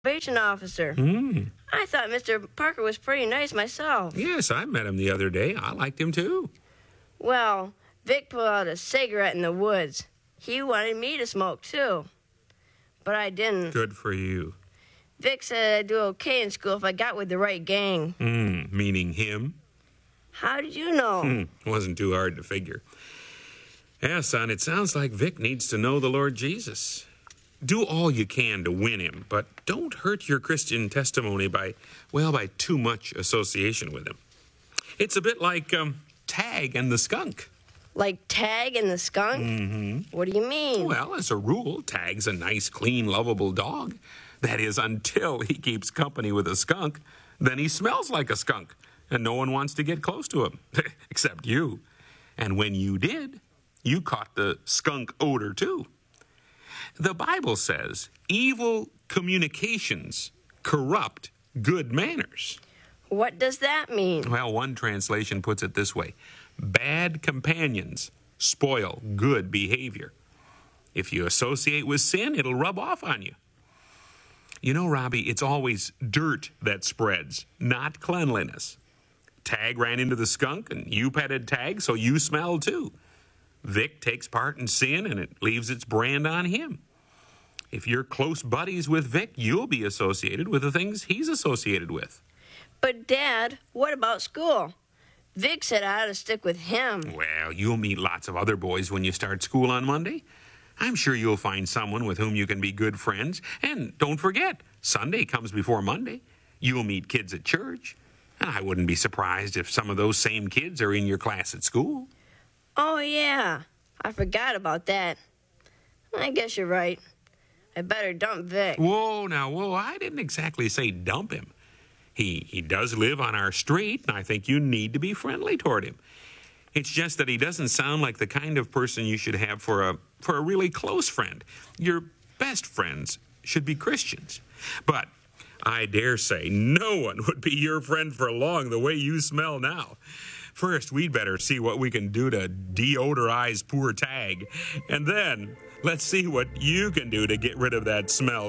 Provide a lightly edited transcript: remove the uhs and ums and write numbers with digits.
probation officer. I thought Mr. Parker was pretty nice myself. Yes, I met him the other day. I liked him too. Well, Vic pulled out a cigarette in the woods. He wanted me to smoke too, but I didn't. Good for you. Vic said I'd do okay in school if I got with the right gang. Meaning him? How did you know? Wasn't too hard to figure. Yeah, son, it sounds like Vic needs to know the Lord Jesus. Do all you can to win him, but don't hurt your Christian testimony by too much association with him. It's a bit like Tag and the skunk. Like Tag and the skunk? What do you mean? Well, as a rule, Tag's a nice, clean, lovable dog. That is, until he keeps company with a skunk. Then he smells like a skunk, and no one wants to get close to him, except you. And when you did, you caught the skunk odor too. The Bible says evil communications corrupt good manners. What does that mean? Well, one translation puts it this way: bad companions spoil good behavior. If you associate with sin, it'll rub off on you. You know, Robbie, it's always dirt that spreads, not cleanliness. Tag ran into the skunk, and you petted Tag, so you smell too. Vic takes part in sin, and it leaves its brand on him. If you're close buddies with Vic, you'll be associated with the things he's associated with. But, Dad, what about school? Vic said I ought to stick with him. Well, you'll meet lots of other boys when you start school on Monday. I'm sure you'll find someone with whom you can be good friends. And don't forget, Sunday comes before Monday. You'll meet kids at church. And I wouldn't be surprised if some of those same kids are in your class at school. Oh, yeah. I forgot about that. I guess you're right. I better dump Vic. Whoa, I didn't exactly say dump him. He does live on our street, and I think you need to be friendly toward him. It's just that he doesn't sound like the kind of person you should have for a really close friend. Your best friends should be Christians. But I dare say no one would be your friend for long the way you smell now. First, we'd better see what we can do to deodorize poor Tag. And then, let's see what you can do to get rid of that smell,